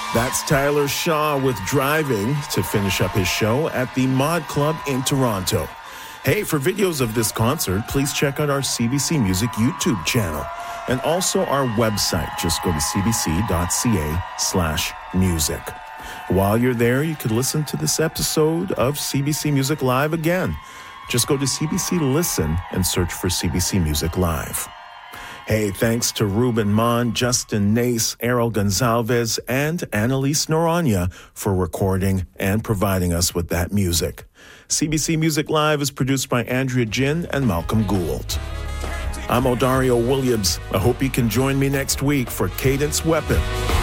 That's Tyler Shaw with Driving to finish up his show at the Mod Club in Toronto. Hey, for videos of this concert, please check out our CBC Music YouTube channel and also our website. Just go to cbc.ca/music. While you're there, you could listen to this episode of CBC Music Live again. Just go to CBC Listen and search for CBC Music Live. Hey, thanks to Ruben Mon, Justin Nace, Errol Gonzalez, and Annalise Noronha for recording and providing us with that music. CBC Music Live is produced by Andrea Jin and Malcolm Gould. I'm Odario Williams. I hope you can join me next week for Cadence Weapon.